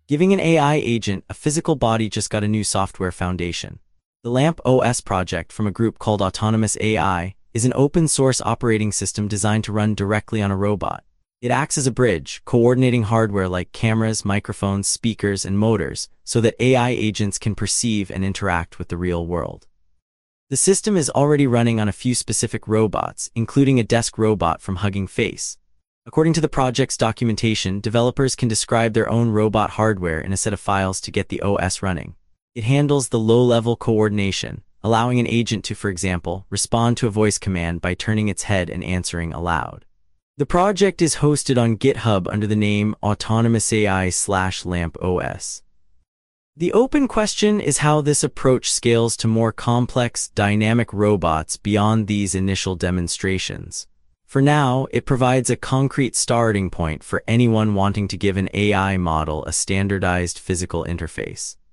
Giving an AI agent a physical body just got a new software foundation. The LAMP OS project from a group called Autonomous AI is an open-source operating system designed to run directly on a robot. It acts as a bridge, coordinating hardware like cameras, microphones, speakers, and motors so that AI agents can perceive and interact with the real world. The system is already running on a few specific robots, including a desk robot from Hugging Face. According to the project's documentation, developers can describe their own robot hardware in a set of files to get the OS running. It handles the low-level coordination, allowing an agent to, for example, respond to a voice command by turning its head and answering aloud. The project is hosted on GitHub under the name Autonomous AI/LAMP OS. The open question is how this approach scales to more complex, dynamic robots beyond these initial demonstrations. For now, it provides a concrete starting point for anyone wanting to give an AI model a standardized physical interface.